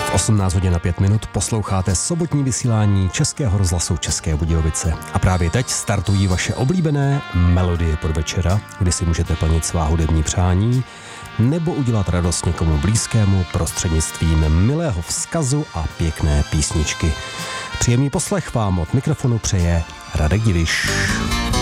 18 hodin a 5 minut posloucháte sobotní vysílání Českého rozhlasu České Budějovice. A právě teď startují vaše oblíbené melodie podvečera, kdy si můžete plnit svá hudební přání nebo udělat radost někomu blízkému prostřednictvím milého vzkazu a pěkné písničky. Příjemný poslech vám od mikrofonu přeje Radek Diviš.